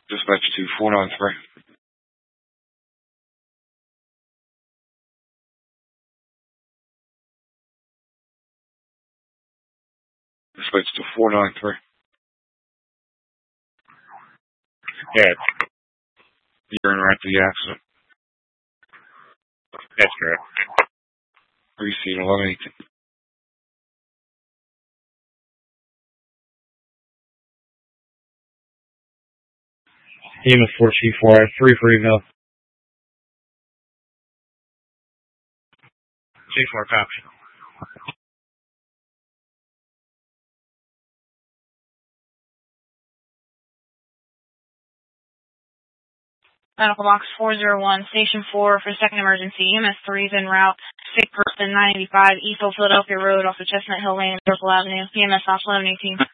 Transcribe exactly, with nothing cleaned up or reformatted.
Dispatch to four nine three. Dispatch to four nine three. Yeah, You're in right to the accident. that's correct. Receipt eleven eighteen. E M S four Chief four, three for email. Chief four, copy. Medical box four zero one, station four for second emergency. E M S three is en route. Sick person nine eighty-five, East Old Philadelphia Road off of Chestnut Hill Lane, Circle Avenue. E M S off eleven eighteen.